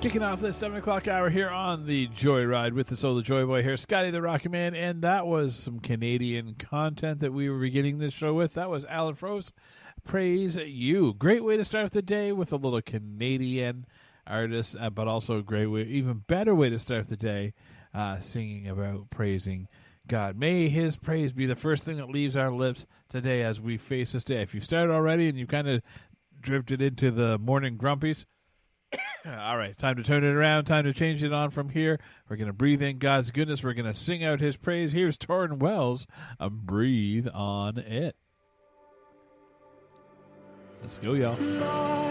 Kicking off this 7 o'clock hour here on the Joyride with the Solo Joy Boy here, Scotty the Rocky Man, and that was some Canadian content that we were beginning this show with. That was Alan Froese, Praise You. Great way to start the day with a little Canadian artist, but also a great way, even better way to start the day, singing about praising God. May His praise be the first thing that leaves our lips today as we face this day. If you started already and you kind of drifted into the morning grumpies, all right, time to turn it around, time to change it on from here. We're going to breathe in God's goodness. We're going to sing out His praise. Here's Torrin Wells, Breathe on It. Let's go, y'all.